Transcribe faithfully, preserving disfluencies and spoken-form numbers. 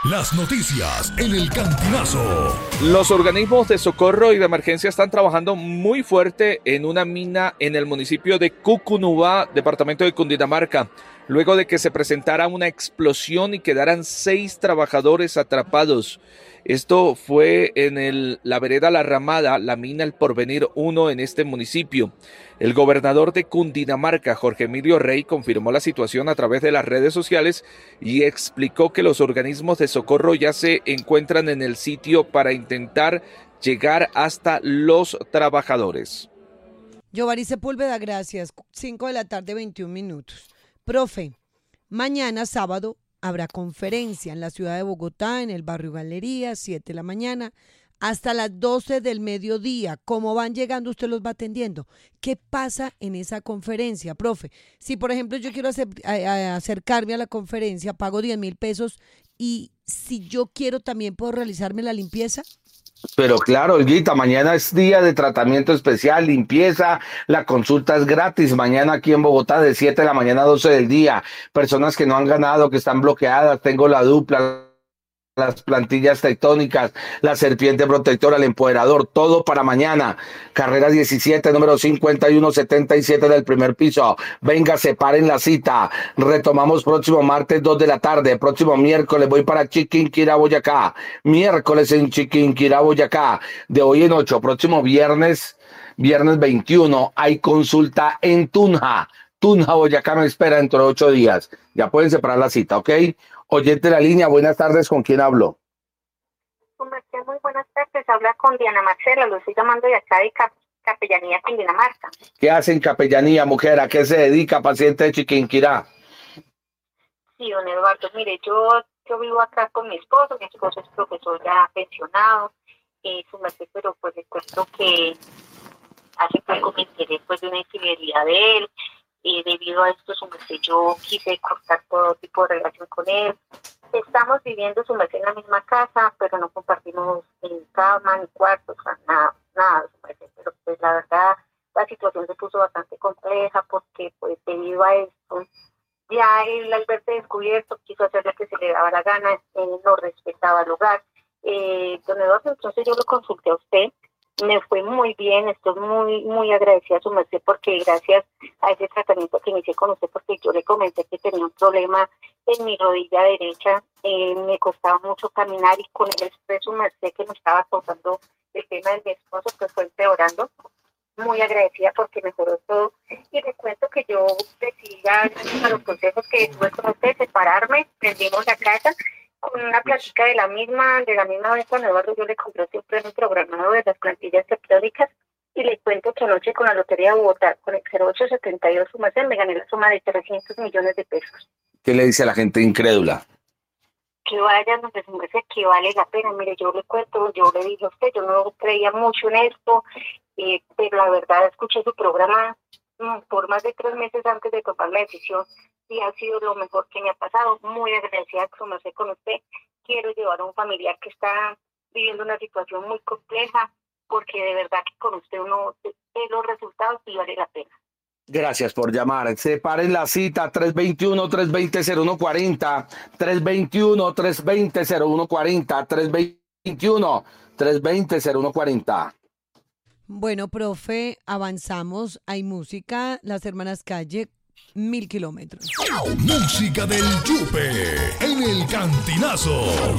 Las noticias en el Cantinazo. Los organismos de socorro y de emergencia están trabajando muy fuerte en una mina en el municipio de Cucunubá, departamento de Cundinamarca, luego de que se presentara una explosión y quedaran seis trabajadores atrapados. Esto fue en el, la vereda La Ramada, la mina El Porvenir uno en este municipio. El gobernador de Cundinamarca, Jorge Emilio Rey, confirmó la situación a través de las redes sociales y explicó que los organismos de socorro ya se encuentran en el sitio para intentar llegar hasta los trabajadores. Giovanni Sepúlveda, gracias. cinco de la tarde, veintiún minutos. Profe, mañana sábado habrá conferencia en la ciudad de Bogotá, en el barrio Galería, siete de la mañana, hasta las doce del mediodía. ¿Cómo van llegando, usted los va atendiendo? ¿Qué pasa en esa conferencia, profe? Si, por ejemplo, yo quiero hacer, a, a acercarme a la conferencia, pago diez mil pesos y si yo quiero también puedo realizarme la limpieza. Pero claro, Olguita, mañana es día de tratamiento especial, limpieza, la consulta es gratis, mañana aquí en Bogotá de siete de la mañana a doce del día, personas que no han ganado, que están bloqueadas, tengo la dupla, las plantillas tectónicas, la serpiente protectora, el empoderador, todo para mañana. Carrera diecisiete, número cincuenta y uno setenta y siete del primer piso. Venga, separen la cita. Retomamos próximo martes dos de la tarde. Próximo miércoles voy para Chiquinquirá, Boyacá. Miércoles en Chiquinquirá, Boyacá. De hoy en ocho. Próximo viernes, viernes veintiuno, hay consulta en Tunja. Tunja, Boyacá me espera dentro de ocho días. Ya pueden separar la cita, ¿ok? Oyente de la línea, buenas tardes, ¿con quién hablo? Muy buenas tardes, habla con Diana Marcela, lo estoy llamando de acá de Cap Capellanía, Cundinamarca. ¿Qué hace en Capellanía, mujer? ¿A qué se dedica, paciente de Chiquinquirá? Sí, don Eduardo, mire, yo, yo vivo acá con mi esposo, mi esposo es profesor ya pensionado, eh, su merced, pero pues les cuento que hace poco me enteré pues de una infidelidad de él. Y debido a esto, su merced, yo quise cortar todo tipo de relación con él. Estamos viviendo, su merced, en la misma casa, pero no compartimos ni cama, ni cuarto, o sea, nada, nada, su merced. Pero pues la verdad, la situación se puso bastante compleja porque pues debido a esto, ya él al verse descubierto quiso hacer lo que se le daba la gana, él no respetaba el hogar. Eh, don Eduardo, entonces yo lo consulté a usted. Me fue muy bien, estoy muy muy agradecida a su merced porque gracias a ese tratamiento que inicié con usted, porque yo le comenté que tenía un problema en mi rodilla derecha, eh, me costaba mucho caminar y con el estrés su merced que me estaba causando el tema de mi esposo, pues fue empeorando. Muy agradecida porque mejoró todo y le cuento que yo decidí ya a los consejos que tuve con usted, separarme, vendimos la casa. Con una plática de la misma, de la misma vez con Eduardo, yo le compré siempre un programado de las plantillas tectónicas y le cuento que anoche con la Lotería de Bogotá, con el cero ocho setenta y dos, su merced, me gané la suma de trescientos millones de pesos. ¿Qué le dice a la gente incrédula? Que vaya donde su merced, que vale la pena. Mire, yo le cuento, yo le dije a usted, yo no creía mucho en esto, eh, pero la verdad escuché su programa mm, por más de tres meses antes de tomar la decisión. Y ha sido lo mejor que me ha pasado. Muy agradecida que me sé con usted. Quiero llevar a un familiar que está viviendo una situación muy compleja, porque de verdad que con usted uno ve los resultados y vale la pena. Gracias por llamar. Separen la cita tres veintiuno, tres veinte, cero uno cuarenta, tres veintiuno, tres veinte, cero uno cuarenta, tres veintiuno, tres veinte, cero uno cuarenta. Bueno, profe, avanzamos. Hay música, las hermanas Calle, mil kilómetros. Música del Yupe en el Cantinazo.